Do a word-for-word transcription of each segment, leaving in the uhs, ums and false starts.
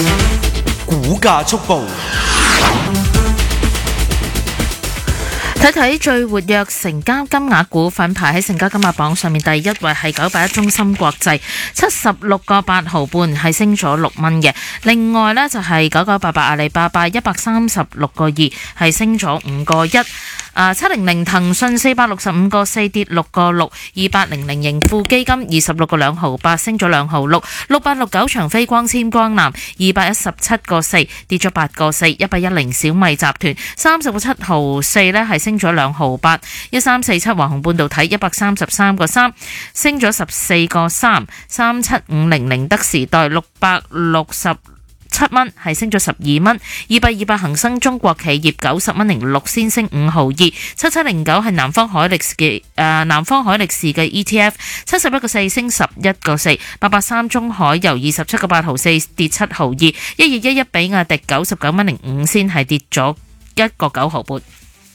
股價速報。 睇睇最活躍成交金額股份，排喺成交金額榜上面第一位係九八一中芯國際，七十六個八毫半，係升咗六蚊嘅。另外呢，就係九九八八阿里巴巴，一百三十六個二，係升咗五個一。啊，七零零騰訊四百六十五個四，跌六個六。二八零零盈富基金二十六個兩毫八，升咗兩毫六。六八六九長飛光纖光南二百一十七個四，跌咗八個四。一八一零小米集團三十個七毫四呢，係升咗兩毫八。一三四七華虹半導體一百三十三個三，升咗十四個三。三七五零零德時代六百六十七蚊，係升咗十二蚊。二百二百恒生中國企業九十蚊零六先升五毫二。七七零九係南方海力士嘅誒南方海力士嘅 E T F 七十一個四升十一個四。八八三中海油二十七個八毫四跌七毫二。一二一一比亞迪九十九蚊零五先係跌咗一個九毫半。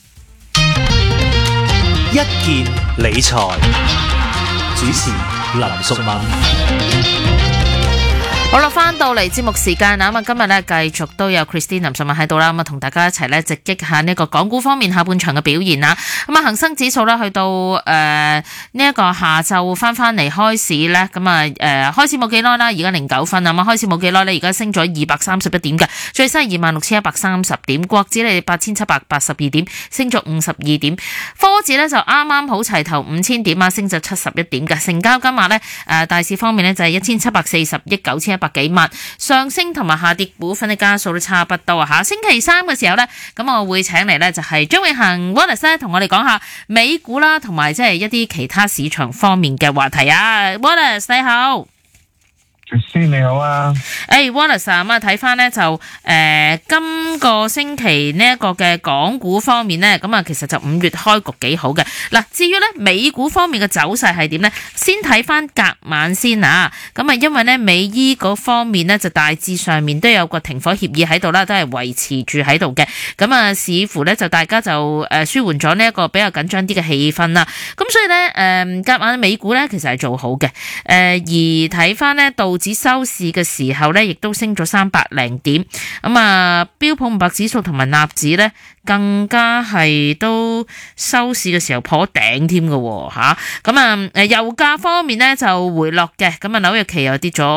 一件理財主持林淑敏。 好啦，翻到嚟節目時間啊，咁啊今日咧繼續都有 Christine 林淑敏喺度啦，咁啊同大家一齊咧直擊下呢個港股方面下半場嘅表現啦。咁啊恒生指數咧去到誒呢一個下晝翻翻嚟開市咧，咁啊誒開始冇幾耐啦，而家零九分啊，咁啊開始冇幾耐咧，而家升咗二百三十一點嘅，最新係二萬六千一百三十點，國指咧八千七百八十二點，升咗五十二點，科指咧就啱啱好齊頭五千點啊，升咗七十一點嘅，成交金額咧誒大市方面咧就係一千七百四十億九千一百幾萬，上升同埋下跌股份嘅家數都差不多啊！下星期三嘅時候呢，咁我會請嚟呢就係張永恒 Wallace 咧，同我哋講下美股啦，同埋即係一啲其他市場方面嘅話題啊 ！Wallace 你好。 先你好啊， 誒 Wallace 啊，咁啊睇翻呢就誒、呃、今個星期呢一個嘅港股方面呢，咁啊其實就五月開局幾好嘅。嗱，至於呢美股方面嘅走勢係點呢？先睇翻隔晚先啊，咁啊因為呢美伊嗰方面呢，就大致上面都有個停火協議喺度啦，都係維持住喺度嘅。咁啊似乎呢，就大家就誒舒緩咗呢一個比較緊張啲嘅氣氛啦。咁所以呢，誒隔晚美股呢，其實係做好嘅。誒、呃、而睇翻呢到指收市嘅時候咧，亦都升咗三百零點。咁啊，標普五百指數同埋納指咧，更加係都收市嘅時候破頂添嘅吓。咁啊，誒油價方面咧就回落嘅。咁啊，紐約期又跌咗